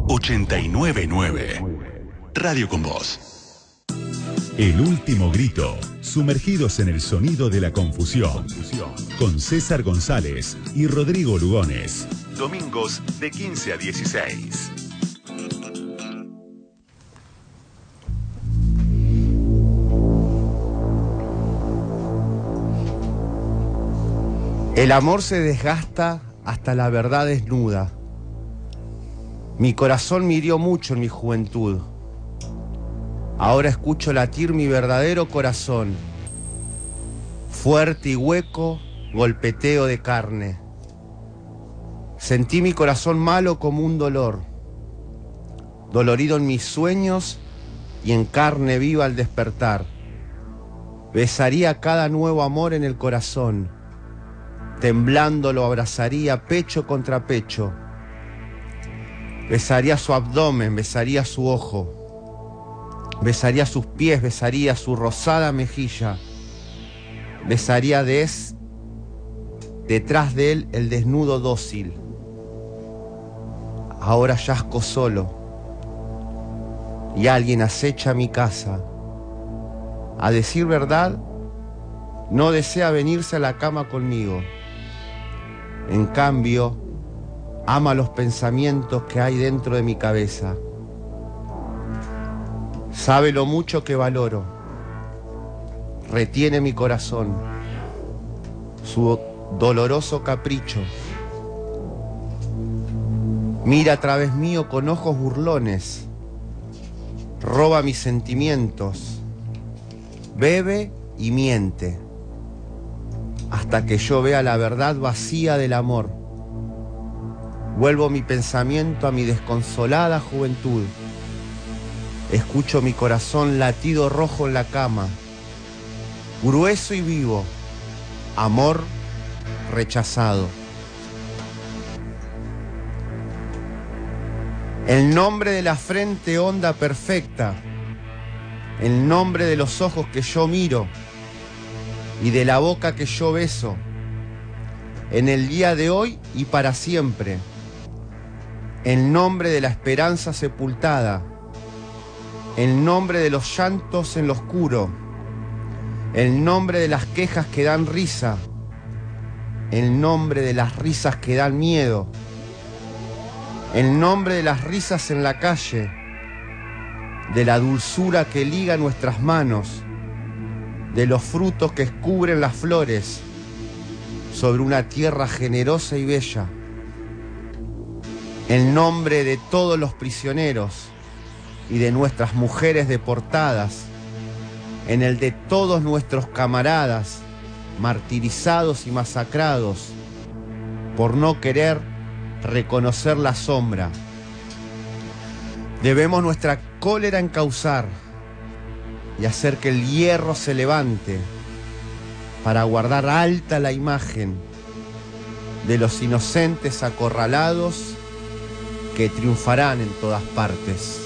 899. Radio con Vos. El último grito, sumergidos en el sonido de la confusión, con César González y Rodrigo Lugones. Domingos de 15 a 16. El amor se desgasta hasta la verdad desnuda. Mi corazón me hirió mucho en mi juventud. Ahora escucho latir mi verdadero corazón. Fuerte y hueco, golpeteo de carne. Sentí mi corazón malo como un dolor. Dolorido en mis sueños y en carne viva al despertar. Besaría cada nuevo amor en el corazón. Temblando lo abrazaría pecho contra pecho. Besaría su abdomen, besaría su ojo. Besaría sus pies, besaría su rosada mejilla. Besaría detrás de él el desnudo dócil. Ahora yazco solo y alguien acecha mi casa. A decir verdad, no desea venirse a la cama conmigo. En cambio, ama los pensamientos que hay dentro de mi cabeza. Sabe lo mucho que valoro. Retiene mi corazón, su doloroso capricho. Mira a través mío con ojos burlones. Roba mis sentimientos. Bebe y miente. Hasta que yo vea la verdad vacía del amor. Vuelvo mi pensamiento a mi desconsolada juventud. Escucho mi corazón latido rojo en la cama. Grueso y vivo. Amor rechazado. El nombre de la frente honda perfecta. El nombre de los ojos que yo miro. Y de la boca que yo beso. En el día de hoy y para siempre. El nombre de la esperanza sepultada. El nombre de los llantos en lo oscuro. El nombre de las quejas que dan risa. El nombre de las risas que dan miedo. El nombre de las risas en la calle. De la dulzura que liga nuestras manos. De los frutos que cubren las flores. Sobre una tierra generosa y bella. El nombre de todos los prisioneros. Y de nuestras mujeres deportadas, en el de todos nuestros camaradas, martirizados y masacrados, por no querer reconocer la sombra. Debemos nuestra cólera encauzar y hacer que el hierro se levante para guardar alta la imagen de los inocentes acorralados que triunfarán en todas partes.